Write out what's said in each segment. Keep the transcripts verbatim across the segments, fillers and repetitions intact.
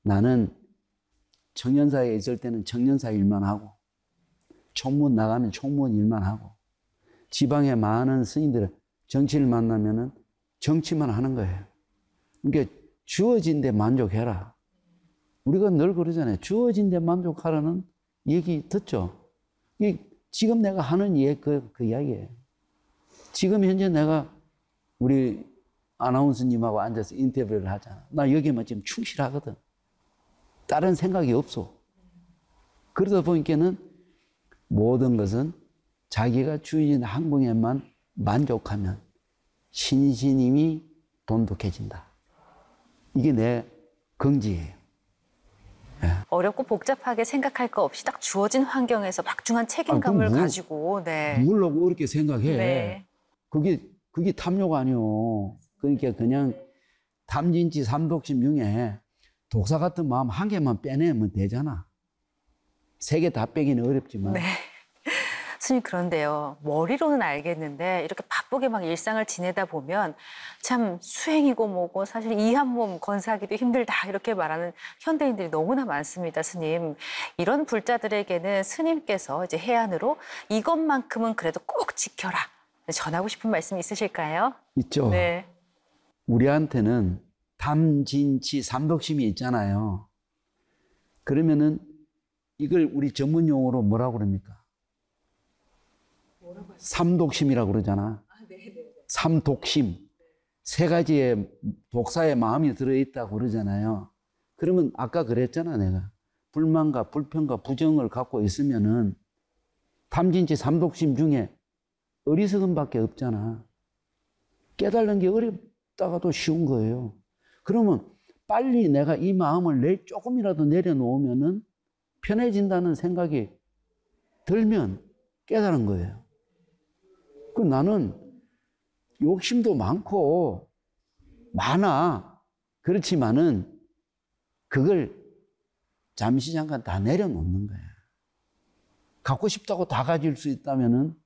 나는 청년사에 있을 때는 청년사 일만 하고 총무원 나가면 총무원 일만 하고 지방에 많은 스님들 정치를 만나면은 정치만 하는 거예요. 그러니까 주어진 데 만족해라. 우리가 늘 그러잖아요. 주어진 데 만족하라는 얘기 듣죠? 이 지금 내가 하는 예, 그, 그 이야기예요. 지금 현재 내가 우리 아나운서님하고 앉아서 인터뷰를 하잖아. 나 여기만 지금 충실하거든. 다른 생각이 없어. 그러다 보니까는 모든 것은 자기가 주어진 항공에만 만족하면 신신임이 돈독해진다. 이게 내 긍지예요. 네. 어렵고 복잡하게 생각할 거 없이 딱 주어진 환경에서 막중한 책임감을 아, 뭐, 가지고 네. 물라고 그렇게 생각해. 네. 그게 그게 탐욕 아니요. 그러니까 그냥 탐진치 삼독심 중에 독사 같은 마음 한 개만 빼내면 되잖아. 세 개 다 빼기는 어렵지만. 네. 스님 그런데요. 머리로는 알겠는데 이렇게 바쁘게 막 일상을 지내다 보면 참 수행이고 뭐고 사실 이 한 몸 건사하기도 힘들다 이렇게 말하는 현대인들이 너무나 많습니다. 스님. 이런 불자들에게는 스님께서 이제 해안으로 이것만큼은 그래도 꼭 지켜라. 전하고 싶은 말씀 있으실까요? 있죠. 네. 우리한테는 탐진치 삼독심이 있잖아요. 그러면은 이걸 우리 전문 용어로 뭐라고 그럽니까? 삼독심이라고 그러잖아. 아, 네네. 삼독심. 세 가지의 독사의 마음이 들어있다고 그러잖아요. 그러면 아까 그랬잖아, 내가. 불만과 불평과 부정을 갖고 있으면은 탐진치 삼독심 중에 어리석음밖에 없잖아. 깨달는 게 어렵다가도 쉬운 거예요. 그러면 빨리 내가 이 마음을 내 조금이라도 내려놓으면은 편해진다는 생각이 들면 깨달은 거예요. 그 나는 욕심도 많고 많아. 그렇지만은 그걸 잠시 잠깐 다 내려놓는 거야. 갖고 싶다고 다 가질 수 있다면은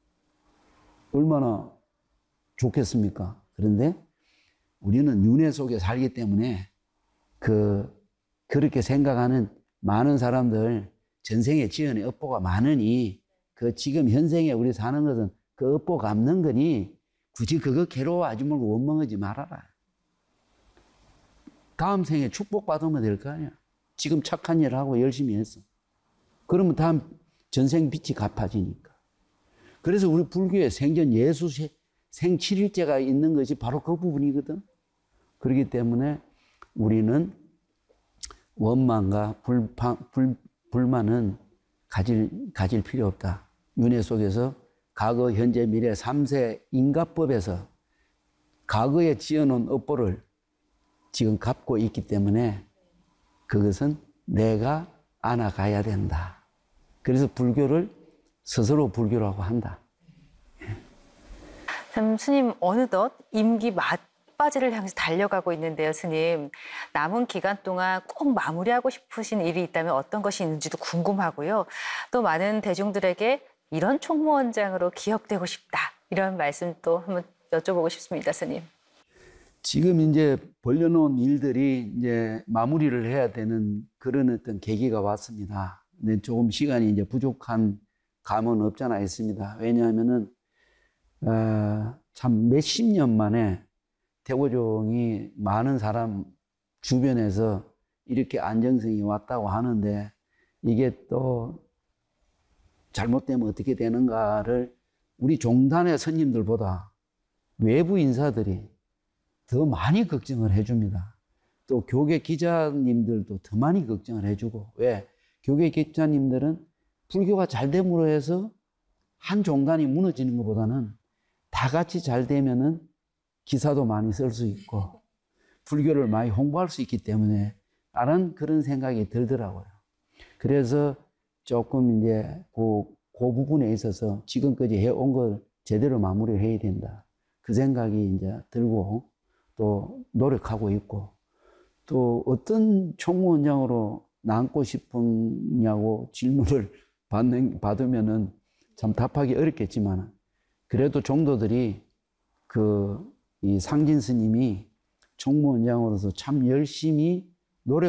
얼마나 좋겠습니까? 그런데 우리는 윤회 속에 살기 때문에 그 그렇게 생각하는 많은 사람들 전생에 지은 업보가 많으니 그 지금 현생에 우리 사는 것은 그 업보 갚는 거니 굳이 그거 괴로워하지 말고 원망하지 말아라. 다음 생에 축복받으면 될 거 아니야. 지금 착한 일 하고 열심히 했어. 그러면 다음 전생 빚이 갚아지니까. 그래서 우리 불교에 생전 예수 생칠일제가 있는 것이 바로 그 부분이거든. 그렇기 때문에 우리는 원망과 불파, 불, 불만은 가질, 가질 필요 없다. 윤회 속에서 과거, 현재, 미래 삼 세 인과법에서 과거에 지어놓은 업보를 지금 갚고 있기 때문에 그것은 내가 안아가야 된다. 그래서 불교를 스스로 불교라고 한다. 참 스님 어느덧 임기 막바지를 향해서 달려가고 있는데요, 스님. 남은 기간 동안 꼭 마무리하고 싶으신 일이 있다면 어떤 것이 있는지도 궁금하고요. 또 많은 대중들에게 이런 총무원장으로 기억되고 싶다. 이런 말씀 또 한번 여쭤보고 싶습니다, 스님. 지금 이제 벌려놓은 일들이 이제 마무리를 해야 되는 그런 어떤 계기가 왔습니다. 근데 조금 시간이 이제 부족한 감은 없잖아 있습니다. 왜냐하면은, 어, 참 몇십 년 만에 대고종이 많은 사람 주변에서 이렇게 안정성이 왔다고 하는데 이게 또 잘못되면 어떻게 되는가를 우리 종단의 스님들보다 외부 인사들이 더 많이 걱정을 해줍니다. 또 교계 기자님들도 더 많이 걱정을 해주고. 왜? 교계 기자님들은 불교가 잘 됨으로 해서 한 종단이 무너지는 것보다는 다 같이 잘 되면은 기사도 많이 쓸 수 있고 불교를 많이 홍보할 수 있기 때문에 라는 그런 생각이 들더라고요. 그래서 조금 이제 그, 그 부분에 있어서 지금까지 해온 걸 제대로 마무리를 해야 된다. 그 생각이 이제 들고 또 노력하고 있고 또 어떤 총무원장으로 남고 싶으냐고 질문을 받는, 받으면은 참 답하기 어렵겠지만 그래도 종도들이 그 이 상진 스님이 총무원장으로서 참 열심히